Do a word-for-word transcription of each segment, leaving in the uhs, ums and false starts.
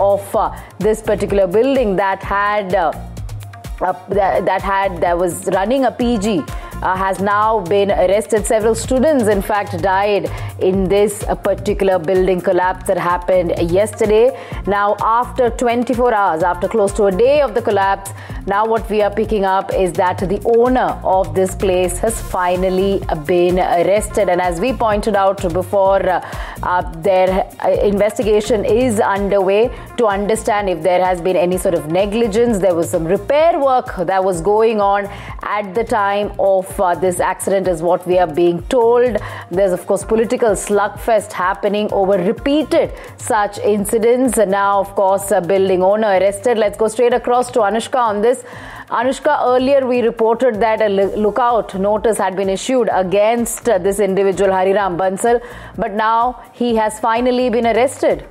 of uh, this particular building that had uh, uh, that, that had that was running a P G. Uh, has now been arrested. Several students, in fact, died in this uh, particular building collapse that happened yesterday. Now, after twenty-four hours, after close to a day of the collapse, now what we are picking up is that the owner of this place has finally been arrested. And as we pointed out before, uh, uh, their uh, investigation is underway to understand if there has been any sort of negligence. There was some repair work that was going on at the time of Uh, this accident, is what we are being told. There's, of course, political slugfest happening over repeated such incidents. And now, of course, a building owner arrested. Let's go straight across to Anushka on this. Anushka, earlier we reported that a lookout notice had been issued against uh, this individual, Hariram Bansal, but now he has finally been arrested.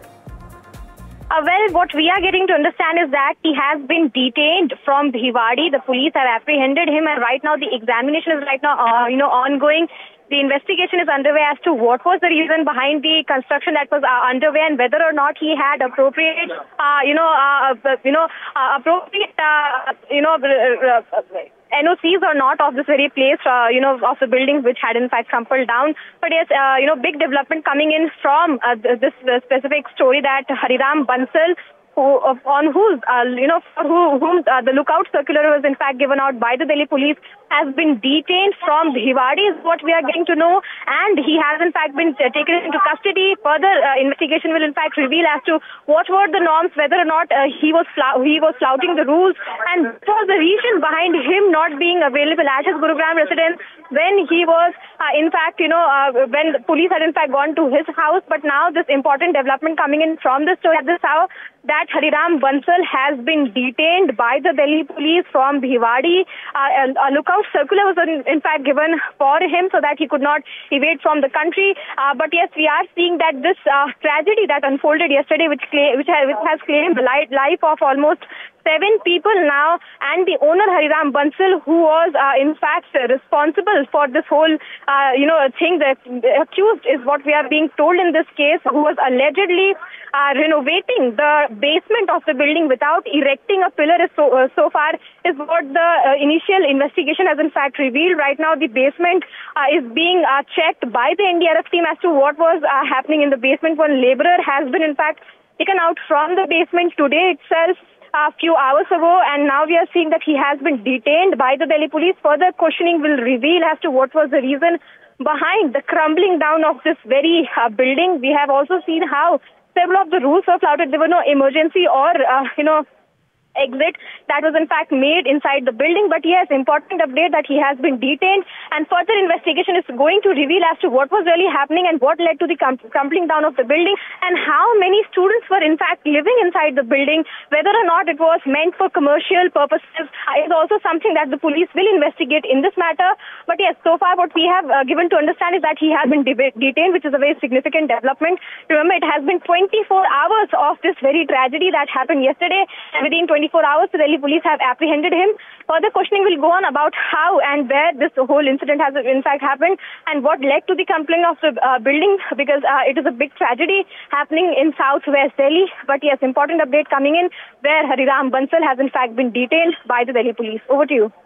Uh, well, what we are getting to understand is that he has been detained from Bhiwadi. The police have apprehended him, and right now the examination is right now, uh, you know, ongoing. The investigation is underway as to what was the reason behind the construction that was uh, underway, and whether or not he had appropriate, uh, you know, uh, you know, uh, appropriate, uh, you know. Uh, uh, N O Cs or not of this very place, uh, you know, of the buildings which had in fact crumpled down. But yes, uh, you know, big development coming in from uh, this uh, specific story that Hariram Bansal, who, on whose, uh, you know, for who, whom uh, the lookout circular was in fact given out by the Delhi police, has been detained from Bhiwadi, is what we are getting to know. And he has in fact been uh, taken into custody. Further uh, investigation will in fact reveal as to what were the norms, whether or not uh, he was he was flouting the rules, and what was the reason behind him not being available at his Gurugram residence when he was uh, in fact, you know, uh, when the police had in fact gone to his house. But now this important development coming in from this story at this hour, that Hariram Bansal has been detained by the Delhi police from Bhiwadi. Uh, a lookout circular was in, in fact given for him so that he could not evade from the country. Uh, but yes, we are seeing that this uh, tragedy that unfolded yesterday, which, claim, which, has, which has claimed the life of almost seven people now, and the owner Hariram Bansal, who was uh, in fact responsible for this whole, uh, you know, thing. The accused is what we are being told in this case, who was allegedly uh, renovating the basement of the building without erecting a pillar. Is so, uh, so far is what the uh, initial investigation has in fact revealed. Right now, the basement uh, is being uh, checked by the N D R F team as to what was uh, happening in the basement. One laborer has been in fact taken out from the basement today itself, a few hours ago, and now we are seeing that he has been detained by the Delhi police. Further questioning will reveal as to what was the reason behind the crumbling down of this very uh, building. We have also seen how several of the rules were flouted. There were no emergency or, uh, you know, exit that was in fact made inside the building. But yes, important update that he has been detained, and further investigation is going to reveal as to what was really happening and what led to the crumbling down of the building, and how many students were in fact living inside the building. Whether or not it was meant for commercial purposes is also something that the police will investigate in this matter. But yes, so far what we have uh, given to understand is that he has been de detained, which is a very significant development. Remember, it has been twenty-four hours of this very tragedy that happened yesterday, and within twenty-four hours, the Delhi police have apprehended him. Further questioning will go on about how and where this whole incident has in fact happened, and what led to the crumbling of the uh, building, because uh, it is a big tragedy happening in southwest Delhi. But yes, important update coming in where Hariram Bansal has in fact been detained by the Delhi police. Over to you.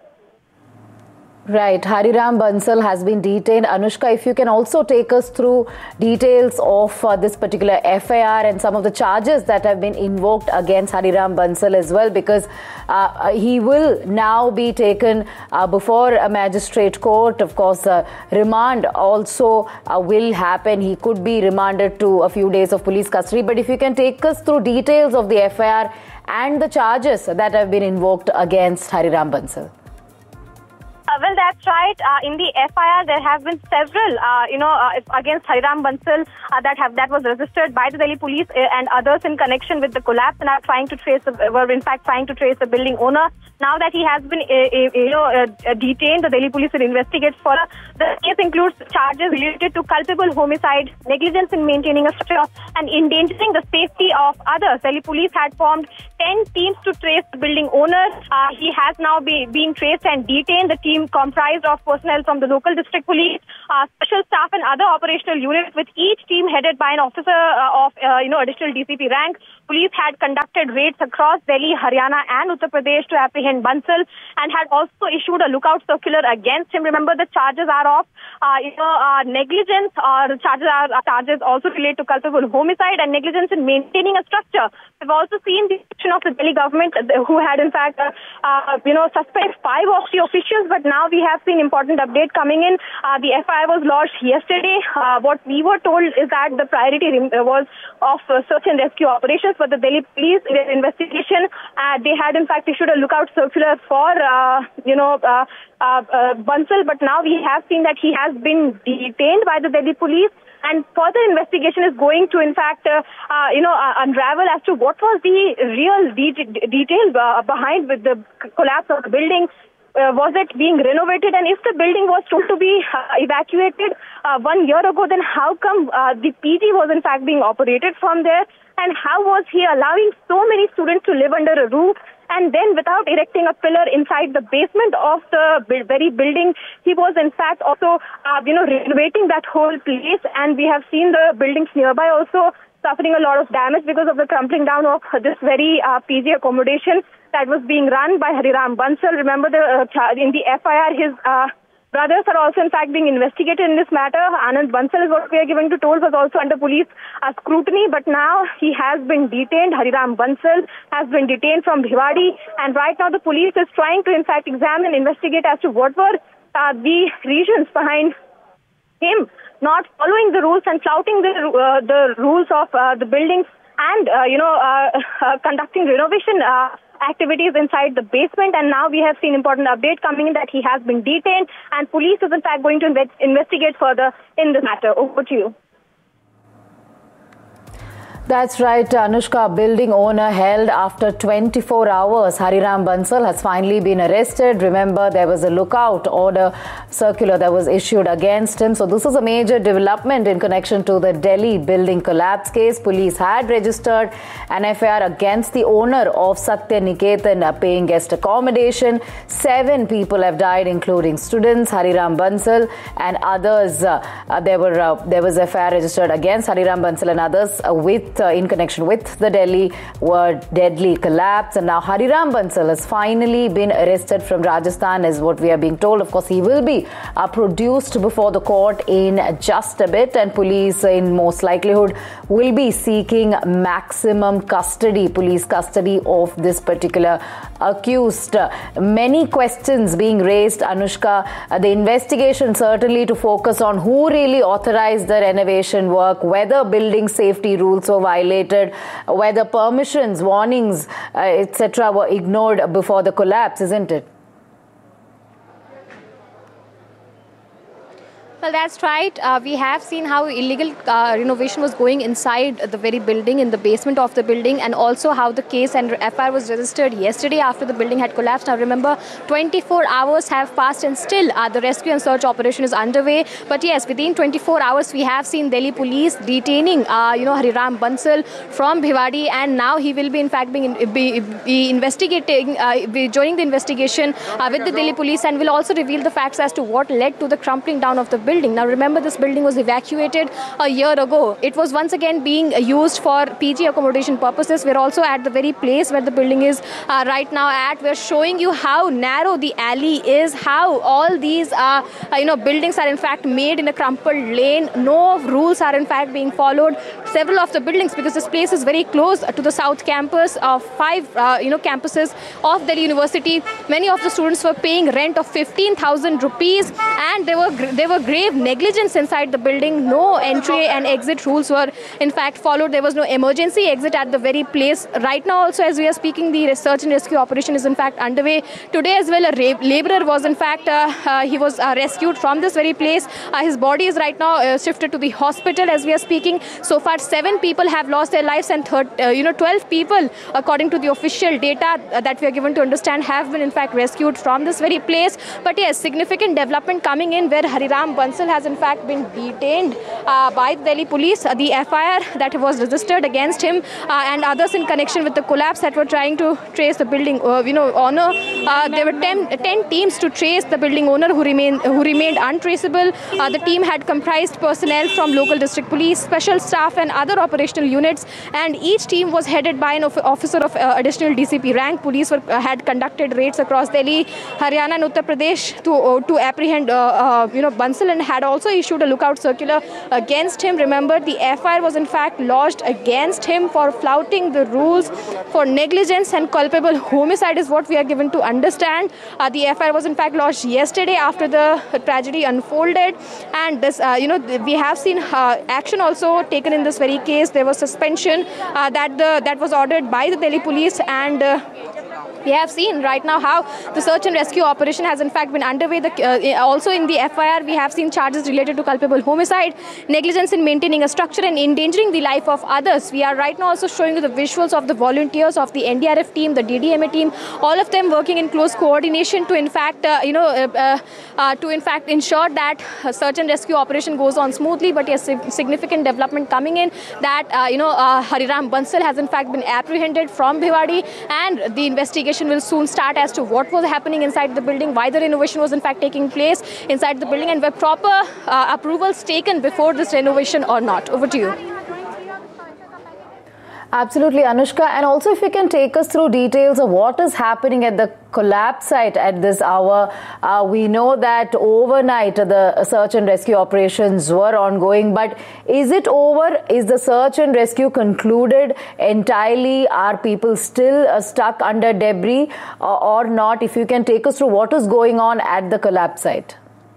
Right, Hariram Bansal has been detained. Anushka, if you can also take us through details of uh, this particular F I R and some of the charges that have been invoked against Hariram Bansal as well, because uh, he will now be taken uh, before a magistrate court. Of course, uh, remand also uh, will happen. He could be remanded to a few days of police custody. But if you can take us through details of the F I R and the charges that have been invoked against Hariram Bansal. Uh, well, that's right. Uh, in the F I R, there have been several, uh, you know, uh, against Hariram Bansal uh, that have that was registered by the Delhi police uh, and others in connection with the collapse, and are trying to trace, the, were in fact trying to trace the building owner. Now that he has been, uh, uh, you know, uh, detained, the Delhi police will investigate further. The case includes charges related to culpable homicide, negligence in maintaining a structure, and endangering the safety of others. Delhi police had formed ten teams to trace the building owner. Uh, he has now be, been traced and detained. The team comprised of personnel from the local district police, uh, special staff, and other operational units, with each team headed by an officer uh, of, uh, you know, additional D C P rank. police had conducted raids across Delhi, Haryana and Uttar Pradesh to apprehend Bansal and had also issued a lookout circular against him. Remember, the charges are of uh, you know, uh, negligence, or uh, charges are uh, charges also relate to culpable homicide and negligence in maintaining a structure. We've also seen the action of the Delhi government, uh, who had in fact uh, uh, you know, suspended five of the officials, but now we have seen important update coming in. Uh, the F I R was lodged yesterday. Uh, what we were told is that the priority was of uh, search and rescue operations, but the Delhi police, in their investigation, uh, they had in fact issued a lookout circular for uh, you know uh, uh, uh, Bansal, but now we have seen that he has been detained by the Delhi police. And further investigation is going to, in fact, uh, uh, you know, uh, unravel as to what was the real de- detail uh, behind with the collapse of the building. Uh, was it being renovated? And if the building was told to be uh, evacuated uh, one year ago, then how come uh, the P G was in fact being operated from there? And how was he allowing so many students to live under a roof? And then without erecting a pillar inside the basement of the very building, he was in fact also, uh, you know, renovating that whole place. And we have seen the buildings nearby also suffering a lot of damage because of the crumbling down of this very uh, P G accommodation that was being run by Hariram Bansal. Remember, the uh, in the F I R, his uh, brothers are also in fact being investigated in this matter. Anand Bansal is what we are given to told was also under police uh, scrutiny, but now he has been detained. Hariram Bansal has been detained from Bhiwadi, and right now the police is trying to in fact examine, investigate as to what were uh, the reasons behind him not following the rules and flouting the uh, the rules of uh, the buildings and uh, you know uh, uh, conducting renovation uh, activities inside the basement. And now we have seen important update coming in that he has been detained, and police is in fact going to inve- investigate further in this matter. Over to you. That's right, Anushka. Building owner held after twenty-four hours. Hariram Bansal has finally been arrested. Remember, there was a lookout order circular that was issued against him. So this is a major development in connection to the Delhi building collapse case. Police had registered an F I R against the owner of Satya Niketan, a paying guest accommodation. Seven people have died, including students, Hariram Bansal and others. Uh, uh, there were uh, there was F I R registered against Hariram Bansal and others uh, with Uh, in connection with the Delhi were deadly collapse. And now Hariram Bansal has finally been arrested from Rajasthan, is what we are being told. Of course, he will be uh, produced before the court in just a bit, and police uh, in most likelihood will be seeking maximum custody, police custody of this particular accused. Uh, many questions being raised, Anushka. Uh, the investigation certainly to focus on who really authorized the renovation work, whether building safety rules were violated, whether permissions, warnings, uh, et cetera were ignored before the collapse, isn't it? Well, that's right. Uh, we have seen how illegal uh, renovation was going inside the very building, in the basement of the building, and also how the case and F I R was registered yesterday after the building had collapsed. Now, remember, twenty-four hours have passed and still uh, the rescue and search operation is underway. But yes, within twenty-four hours, we have seen Delhi police detaining, uh, you know, Hariram Bansal from Bhiwadi, and now he will be in fact being in, be, be investigating, uh, be joining the investigation uh, with the Delhi police, and will also reveal the facts as to what led to the crumbling down of the building. Now, remember, this building was evacuated a year ago. It was once again being used for P G accommodation purposes. We're also at the very place where the building is uh, right now at. We're showing you how narrow the alley is, how all these uh, uh, you know, buildings are in fact made in a crumpled lane. No rules are in fact being followed. Several of the buildings, because this place is very close to the south campus of five uh, you know, campuses of Delhi University. Many of the students were paying rent of fifteen thousand rupees, and they were they were grave negligence inside the building. No entry and exit rules were in fact followed. There was no emergency exit at the very place. Right now also, as we are speaking, the search and rescue operation is in fact underway. Today as well, a laborer was in fact uh, uh, he was uh, rescued from this very place. Uh, his body is right now uh, shifted to the hospital as we are speaking. So far, seven people have lost their lives, and third, uh, you know twelve people, according to the official data uh, that we are given to understand, have been in fact rescued from this very place. But yes, significant development coming in where Hariram Bansal Bansal has in fact been detained uh, by the Delhi police. Uh, the F I R that was registered against him uh, and others in connection with the collapse that were trying to trace the building, uh, you know, owner. Uh, there were ten, ten teams to trace the building owner who remained who remained untraceable. Uh, the team had comprised personnel from local district police, special staff, and other operational units, and each team was headed by an officer of uh, additional D C P rank. Police were, uh, had conducted raids across Delhi, Haryana, and Uttar Pradesh to uh, to apprehend uh, uh, you know Bansal, and had also issued a lookout circular against him. Remember, the F I R was in fact lodged against him for flouting the rules, for negligence and culpable homicide is what we are given to understand. Uh, the F I R was in fact lodged yesterday after the tragedy unfolded, and this uh, you know we have seen uh, action also taken in this very case. There was suspension uh, that the that was ordered by the Delhi police, and uh, we have seen right now how the search and rescue operation has in fact been underway. The, uh, also in the F I R, we have seen charges related to culpable homicide, negligence in maintaining a structure, and endangering the life of others. We are right now also showing you the visuals of the volunteers of the N D R F team, the D D M A team, all of them working in close coordination to in fact, uh, you know, uh, uh, to in fact ensure that a search and rescue operation goes on smoothly. But yes, significant development coming in that, uh, you know, uh, Hariram Bansal has in fact been apprehended from Bhiwadi, and the investigation will soon start as to what was happening inside the building, why the renovation was in fact taking place inside the building, and were proper uh, approvals taken before this renovation or not. Over to you. Absolutely, Anushka. And also, if you can take us through details of what is happening at the collapse site at this hour. Uh, we know that overnight the search and rescue operations were ongoing, but is it over? Is the search and rescue concluded entirely? Are people still uh, stuck under debris uh, or not? If you can take us through what is going on at the collapse site.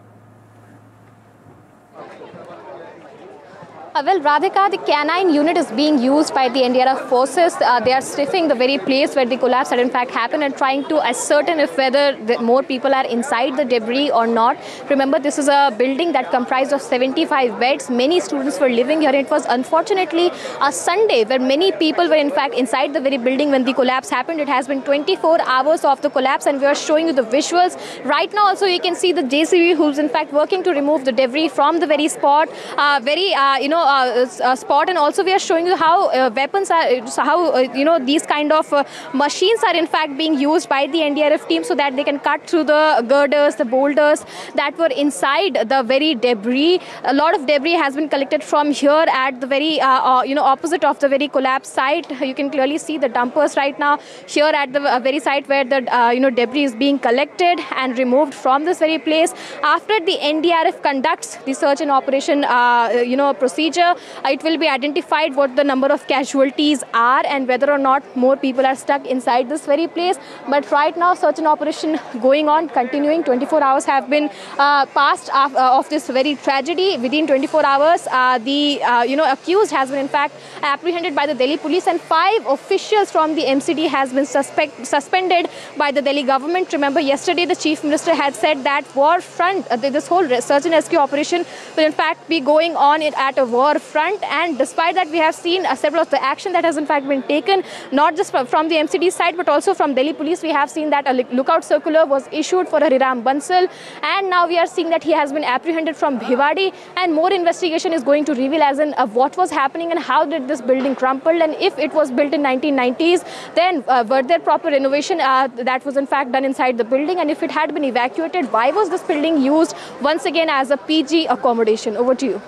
Uh, well, Radhika, the canine unit is being used by the N D R F forces. Uh, they are sniffing the very place where the collapse had in fact happened and trying to ascertain if whether the more people are inside the debris or not. Remember, this is a building that comprised of seventy-five beds. Many students were living here. It was unfortunately a Sunday where many people were in fact inside the very building when the collapse happened. It has been twenty-four hours of the collapse, and we are showing you the visuals. Right now also you can see the J C B who's in fact working to remove the debris from the very spot. Uh, very, uh, you know, Uh, uh, spot, and also we are showing you how uh, weapons are, how uh, you know these kind of uh, machines are in fact being used by the N D R F team so that they can cut through the girders, the boulders that were inside the very debris. A lot of debris has been collected from here at the very uh, uh, you know opposite of the very collapse site. You can clearly see the dumpers right now here at the uh, very site where the uh, you know debris is being collected and removed from this very place. After the N D R F conducts the search and operation uh, you know procedure, it will be identified what the number of casualties are and whether or not more people are stuck inside this very place. But right now, search and operation going on, continuing. twenty-four hours have been uh, passed of, uh, of this very tragedy. Within twenty-four hours, uh, the uh, you know accused has been in fact apprehended by the Delhi police, and five officials from the M C D has been suspect, suspended by the Delhi government. Remember, yesterday the Chief Minister had said that war front, uh, this whole search and rescue operation will in fact be going on at a war front, and despite that we have seen uh, several of the action that has in fact been taken, not just from, from the M C D side but also from Delhi police. We have seen that a lookout circular was issued for Hariram Bansal, and now we are seeing that he has been apprehended from Bhiwadi, and more investigation is going to reveal as in uh, what was happening and how did this building crumple, and if it was built in nineteen nineties, then uh, were there proper renovation uh, that was in fact done inside the building, and if it had been evacuated, why was this building used once again as a P G accommodation? Over to you.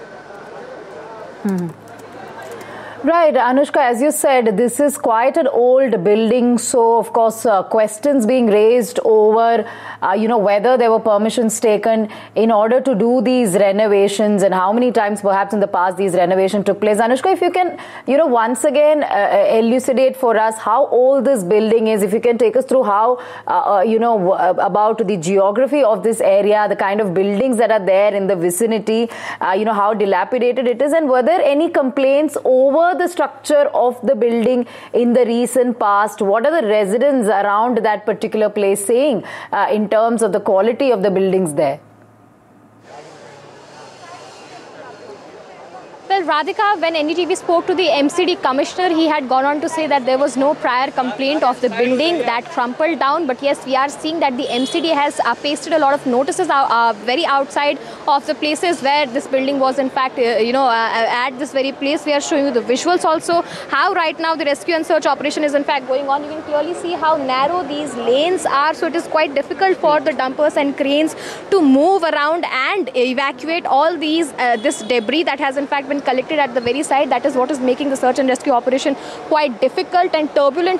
Hmm. Right, Anushka, as you said, this is quite an old building, so of course uh, questions being raised over, uh, you know, whether there were permissions taken in order to do these renovations and how many times perhaps in the past these renovations took place. Anushka, if you can, you know, once again uh, elucidate for us how old this building is, if you can take us through how, uh, uh, you know, about the geography of this area, the kind of buildings that are there in the vicinity, uh, you know, how dilapidated it is, and were there any complaints over the structure of the building in the recent past? What are the residents around that particular place saying uh, in terms of the quality of the buildings there? Well, Radhika, when N D T V spoke to the M C D commissioner, he had gone on to say that there was no prior complaint of the building that crumpled down. But yes, we are seeing that the M C D has uh, pasted a lot of notices uh, uh, very outside of the places where this building was in fact, uh, you know, uh, at this very place. We are showing you the visuals also, how right now the rescue and search operation is in fact going on. You can clearly see how narrow these lanes are. So it is quite difficult for the dumpers and cranes to move around and evacuate all these, uh, this debris that has in fact been collected at the very side. That is what is making the search and rescue operation quite difficult and turbulent